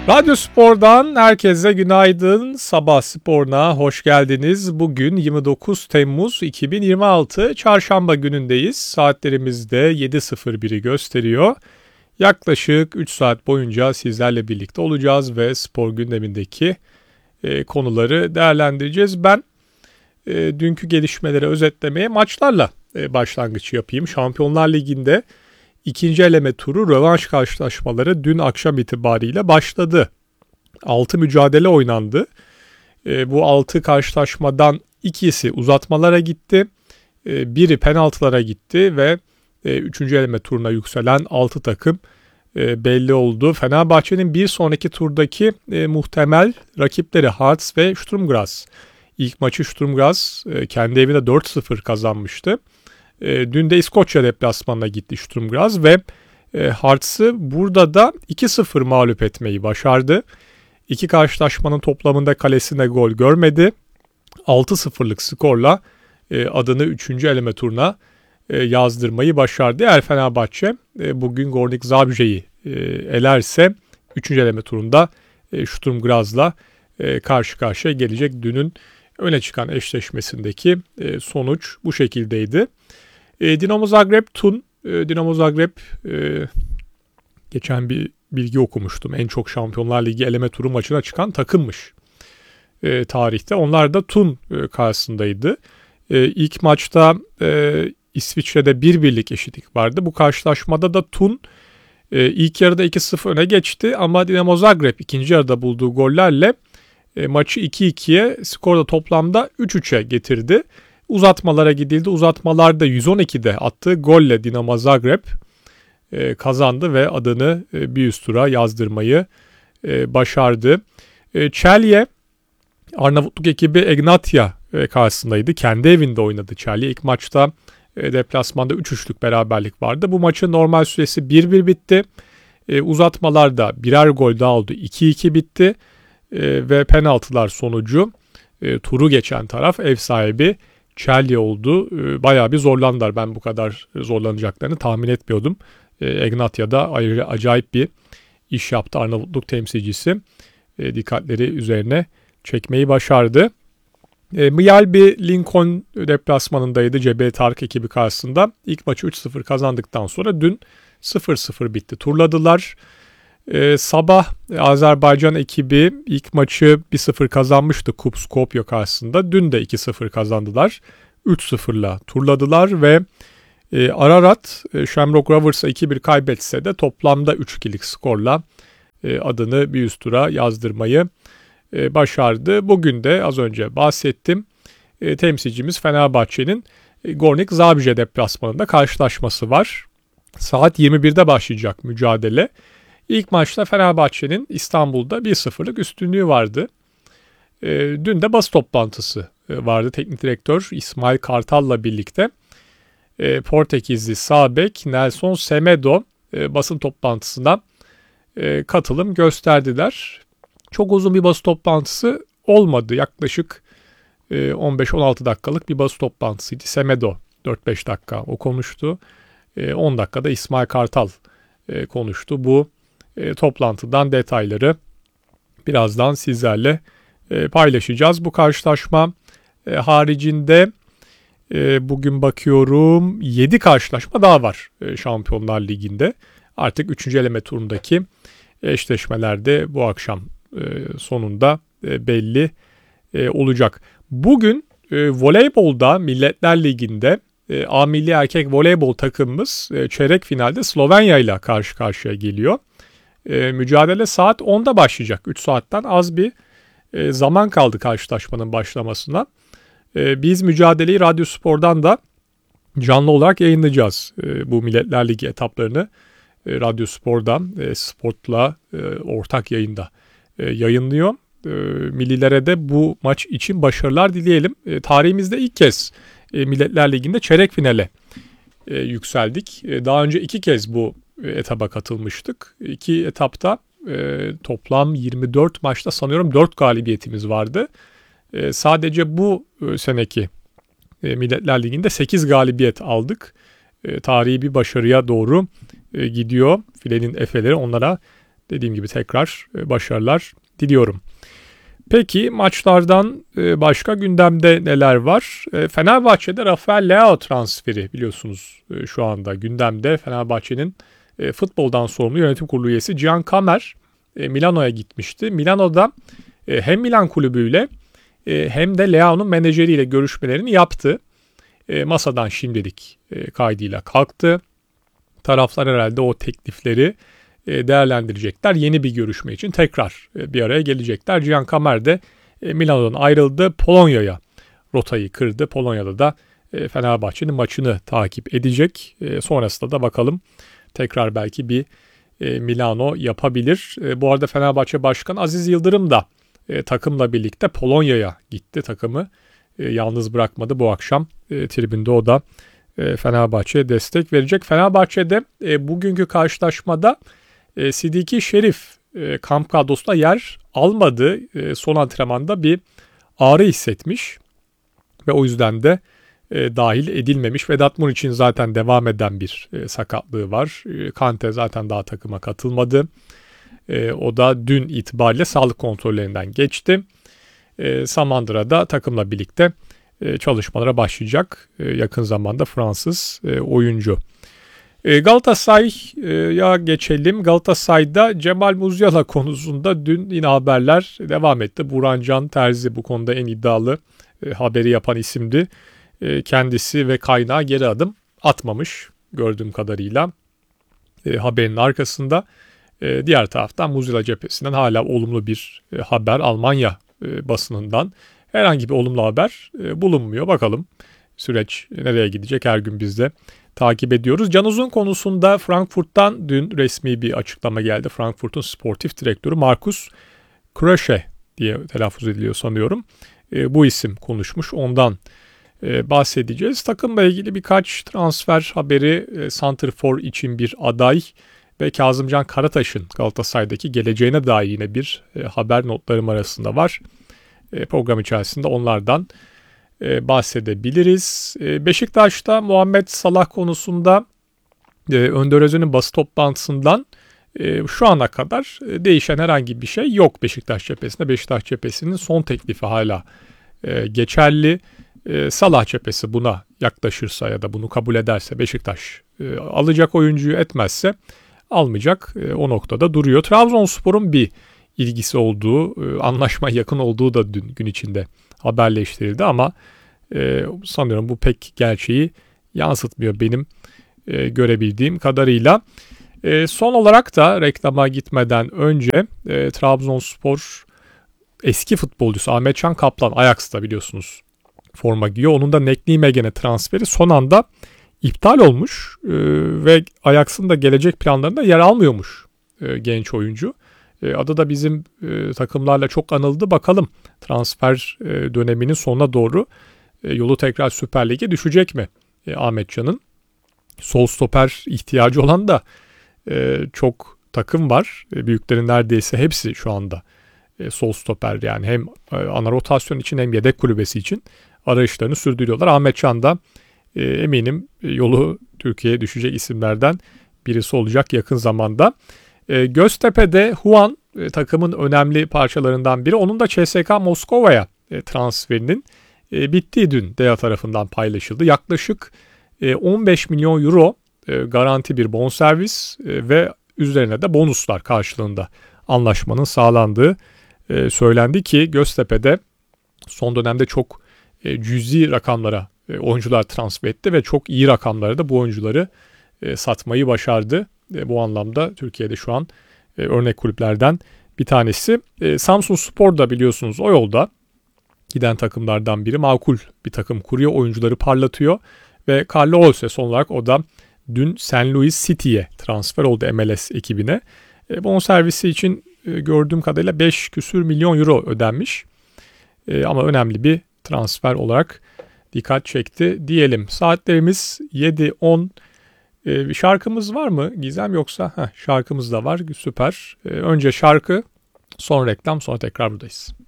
Radyo Spor'dan herkese günaydın. Sabah sporuna hoş geldiniz. Bugün 29 Temmuz 2026 Çarşamba günündeyiz. Saatlerimizde 7.01'i gösteriyor. Yaklaşık 3 saat boyunca sizlerle birlikte olacağız ve spor gündemindeki konuları değerlendireceğiz. Ben dünkü gelişmeleri özetlemeye maçlarla başlangıç yapayım. Şampiyonlar Ligi'nde İkinci eleme turu rövanş karşılaşmaları dün akşam itibariyle başladı. 6 mücadele oynandı. Bu 6 karşılaşmadan ikisi uzatmalara gitti. Biri penaltılara gitti ve 3. eleme turuna yükselen 6 takım belli oldu. Fenerbahçe'nin bir sonraki turdaki muhtemel rakipleri Hearts ve Sturm Graz. İlk maçı Sturm Graz kendi evinde 4-0 kazanmıştı. Dün de İskoçya deplasmanına gitti Sturm Graz ve Hearts'ı burada da 2-0 mağlup etmeyi başardı. İki karşılaşmanın toplamında kalesine gol görmedi. 6-0'lık skorla adını 3. eleme turuna yazdırmayı başardı. Eğer Fenerbahçe bugün Gornik Zabrze'yi elerse 3. eleme turunda Sturm Graz'la karşı karşıya gelecek. Dünün öne çıkan eşleşmesindeki sonuç bu şekildeydi. Dinamo Zagreb Tun. Dinamo Zagreb geçen bir bilgi okumuştum. En çok Şampiyonlar Ligi eleme turu maçına çıkan takımmış tarihte. Onlar da Tun karşısındaydı. İlk maçta İsviçre'de 1-1'lik eşitlik vardı. Bu karşılaşmada da Tun ilk yarıda 2-0 öne geçti ama Dinamo Zagreb ikinci yarıda bulduğu gollerle maçı 2-2'ye, skorda toplamda 3-3'e getirdi. Uzatmalara gidildi. Uzatmalarda 112'de attığı golle Dinamo Zagreb kazandı ve adını bir üst tura yazdırmayı başardı. Celje, Arnavutluk ekibi Egnatia karşısındaydı. Kendi evinde oynadı Celje. İlk maçta deplasmanda 3-3'lük beraberlik vardı. Bu maçın normal süresi 1-1 bitti. Uzatmalarda birer gol daha oldu. 2-2 bitti. Ve penaltılar sonucu turu geçen taraf ev sahibi Celje oldu. Bayağı bir zorlandılar. Ben bu kadar zorlanacaklarını tahmin etmiyordum. Egnatia'da acayip bir iş yaptı Arnavutluk temsilcisi. Dikkatleri üzerine çekmeyi başardı. Mjällby Lincoln deplasmanındaydı CB Tarık ekibi karşısında. İlk maçı 3-0 kazandıktan sonra dün 0-0 bitti. Turladılar. Sabah Azerbaycan ekibi ilk maçı 1-0 kazanmıştı KUP Skopje karşısında. Dün de 2-0 kazandılar. 3-0'la turladılar ve Ararat Shamrock Rovers'a 2-1 kaybetse de toplamda 3-2'lik skorla adını bir üst tura yazdırmayı başardı. Bugün de az önce bahsettim. Temsilcimiz Fenerbahçe'nin Gornik Zabrze deplasmanında karşılaşması var. Saat 21'de başlayacak mücadele. İlk maçta Fenerbahçe'nin İstanbul'da 1-0'lık üstünlüğü vardı. Dün de basın toplantısı vardı. Teknik direktör İsmail Kartal'la birlikte Portekizli sağ bek Nelson Semedo basın toplantısına katılım gösterdiler. Çok uzun bir basın toplantısı olmadı. Yaklaşık 15-16 dakikalık bir basın toplantısıydı. Semedo 4-5 dakika o konuştu. 10 dakikada İsmail Kartal konuştu. Bu toplantıdan detayları birazdan sizlerle paylaşacağız. Bu karşılaşma haricinde bugün bakıyorum 7 karşılaşma daha var Şampiyonlar Ligi'nde. Artık 3. eleme turundaki eşleşmelerde bu akşam sonunda belli olacak. Bugün voleybolda Milletler Ligi'nde A Milli Erkek Voleybol takımımız çeyrek finalde Slovenya ile karşı karşıya geliyor. Mücadele saat 10'da başlayacak. 3 saatten az bir zaman kaldı karşılaşmanın başlamasına. Biz mücadeleyi Radyo Spor'dan da canlı olarak yayınlayacağız. Bu Milletler Ligi etaplarını Radyo Spor'dan Sport'la ortak yayında yayınlıyor. Millilere de bu maç için başarılar dileyelim. Tarihimizde ilk kez Milletler Ligi'nde çeyrek finale yükseldik. Daha önce 2 kez bu etaba katılmıştık. 2 etapta toplam 24 maçta sanıyorum 4 galibiyetimiz vardı. Sadece bu seneki Milletler Ligi'nde 8 galibiyet aldık. Tarihi bir başarıya doğru gidiyor. Filenin Efe'leri onlara dediğim gibi tekrar başarılar diliyorum. Peki maçlardan başka gündemde neler var? Fenerbahçe'de Rafael Leao transferi biliyorsunuz şu anda gündemde. Fenerbahçe'nin futboldan sorumlu yönetim kurulu üyesi Cihan Kamer Milano'ya gitmişti. Milano'da hem Milan kulübüyle hem de Leao'nun menajeriyle görüşmelerini yaptı. Masadan şimdilik kaydıyla kalktı. Taraflar herhalde o teklifleri değerlendirecekler. Yeni bir görüşme için tekrar bir araya gelecekler. Cihan Kamer de Milano'dan ayrıldı. Polonya'ya rotayı kırdı. Polonya'da da Fenerbahçe'nin maçını takip edecek. Sonrasında da bakalım tekrar belki bir Milano yapabilir. Bu arada Fenerbahçe Başkanı Aziz Yıldırım da takımla birlikte Polonya'ya gitti. Takımı yalnız bırakmadı bu akşam. Tribünde o da Fenerbahçe'ye destek verecek. Fenerbahçe'de bugünkü karşılaşmada Sidiki Şerif kamp kadrosunda yer almadı. Son antrenmanda bir ağrı hissetmiş ve o yüzden de dahil edilmemiş. Vedat Muriç'in zaten devam eden bir sakatlığı var. Kante zaten daha takıma katılmadı. O da dün itibariyle sağlık kontrollerinden geçti. Samandıra'da takımla birlikte çalışmalara başlayacak yakın zamanda Fransız oyuncu. Galatasaray'a geçelim. Galatasaray'da Cemal Musiala konusunda dün yine haberler devam etti. Burhan Can Terzi bu konuda en iddialı haberi yapan isimdi. Kendisi ve kaynağı geri adım atmamış gördüğüm kadarıyla haberin arkasında. Diğer taraftan Musiala cephesinden hala olumlu bir haber Almanya basınından herhangi bir olumlu haber bulunmuyor. Bakalım süreç nereye gidecek, her gün biz de takip ediyoruz. Can Uzun konusunda Frankfurt'tan dün resmi bir açıklama geldi. Frankfurt'un sportif direktörü Markus Krösche diye telaffuz ediliyor sanıyorum. Bu isim konuşmuş. Ondan bahsedeceğiz. Takımla ilgili birkaç transfer haberi, santrfor için bir aday ve Kazımcan Karataş'ın Galatasaray'daki geleceğine dair yine bir haber notlarım arasında var. Program içerisinde onlardan bahsedebiliriz. Beşiktaş'ta Muhammed Salah konusunda Önder Özen'in basın toplantısından şu ana kadar değişen herhangi bir şey yok Beşiktaş cephesinde. Beşiktaş cephesinin son teklifi hala geçerli. Salah cephesi buna yaklaşırsa ya da bunu kabul ederse Beşiktaş alacak oyuncuyu, etmezse almayacak, o noktada duruyor. Trabzonspor'un bir ilgisi olduğu, anlaşmaya yakın olduğu da dün gün içinde haberleştirildi ama sanıyorum bu pek gerçeği yansıtmıyor benim görebildiğim kadarıyla. Son olarak da reklama gitmeden önce Trabzonspor eski futbolcusu Ahmet Can Kaplan Ajax'ta biliyorsunuz forma giyiyor. Onun da Neklimegen'e transferi son anda iptal olmuş ve Ajax'ın da gelecek planlarında yer almıyormuş genç oyuncu. Adı da bizim takımlarla çok anıldı. Bakalım transfer döneminin sonuna doğru yolu tekrar Süper Lig'e düşecek mi Ahmet Can'ın? Sol stoper ihtiyacı olan da çok takım var. Büyüklerin neredeyse hepsi şu anda sol stoper, yani hem ana rotasyon için hem yedek kulübesi için arayışlarını sürdürüyorlar. Ahmet Can da eminim yolu Türkiye'ye düşecek isimlerden birisi olacak yakın zamanda. Göztepe'de Huan takımın önemli parçalarından biri. Onun da CSKA Moskova'ya transferinin bittiği dün DEA tarafından paylaşıldı. Yaklaşık 15 milyon euro garanti bir bonservis ve üzerine de bonuslar karşılığında anlaşmanın sağlandığı söylendi ki Göztepe'de son dönemde çok cüzi rakamlara oyuncular transfer etti ve çok iyi rakamlara da bu oyuncuları satmayı başardı. Bu anlamda Türkiye'de şu an örnek kulüplerden bir tanesi. Samsunspor da biliyorsunuz o yolda giden takımlardan biri. Makul bir takım kuruyor, oyuncuları parlatıyor ve Carlo Olse son olarak o da dün St. Louis City'ye transfer oldu MLS ekibine. Bonservisi için gördüğüm kadarıyla 5 küsür milyon euro ödenmiş. Ama önemli bir transfer olarak dikkat çekti diyelim. Saatlerimiz 7:10. Şarkımız var mı Gizem, yoksa? Şarkımız da var, süper. Önce şarkı, sonra reklam, sonra tekrar buradayız.